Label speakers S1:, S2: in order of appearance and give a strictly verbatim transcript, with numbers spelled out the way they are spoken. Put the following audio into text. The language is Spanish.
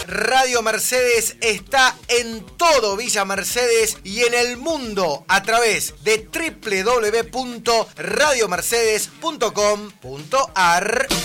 S1: Radio Mercedes está en todo Villa Mercedes y en el mundo a través de doble u doble u doble u punto radio mercedes punto com punto a r.